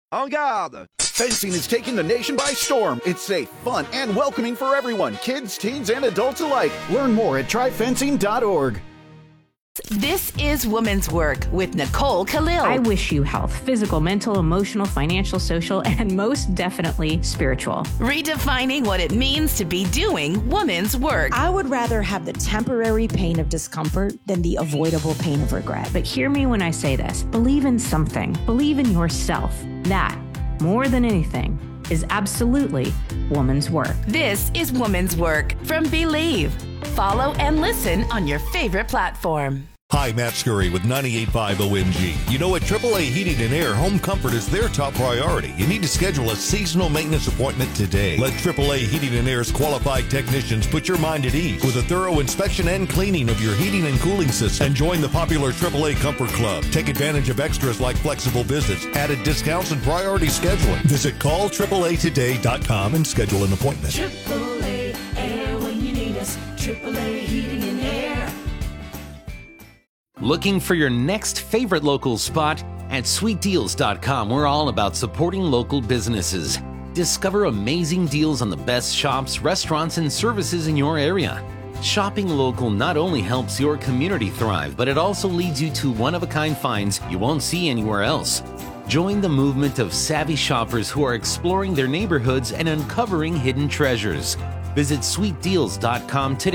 En garde! Fencing is taking the nation by storm. It's safe, fun, and welcoming for everyone, kids, teens, and adults alike. Learn more at tryfencing.org. This is Women's Work with Nicole Khalil. I wish you health, physical, mental, emotional, financial, social, and most definitely spiritual. Redefining what it means to be doing women's work. I would rather have the temporary pain of discomfort than the avoidable pain of regret. But hear me when I say this. Believe in something. Believe in yourself. That, more than anything, is absolutely woman's work. This is Women's Work from Believe. Follow and listen on your favorite platform. Hi, Matt Scurry with 98.5 OMG. You know, at AAA Heating and Air, home comfort is their top priority. You need to schedule a seasonal maintenance appointment today. Let AAA Heating and Air's qualified technicians put your mind at ease with a thorough inspection and cleaning of your heating and cooling system. And join the popular AAA Comfort Club. Take advantage of extras like flexible visits, added discounts, and priority scheduling. Visit callAAAtoday.com and schedule an appointment. AAA Air when you need us. AAA Heating and Air. Looking for your next favorite local spot? At sweetdeals.com, we're all about supporting local businesses. Discover amazing deals on the best shops, restaurants, and services in your area. Shopping local not only helps your community thrive, but it also leads you to one-of-a-kind finds you won't see anywhere else. Join the movement of savvy shoppers who are exploring their neighborhoods and uncovering hidden treasures. Visit sweetdeals.com today